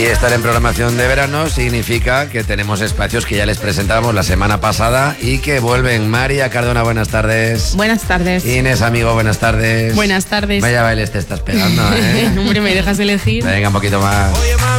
Y estar en programación de verano significa que tenemos espacios que ya les presentábamos la semana pasada y que vuelven. María Cardona, buenas tardes. Buenas tardes. Inés, amigo, buenas tardes. Buenas tardes. Vaya bailes te estás pegando, Hombre, ¿me dejas elegir? Venga, un poquito más.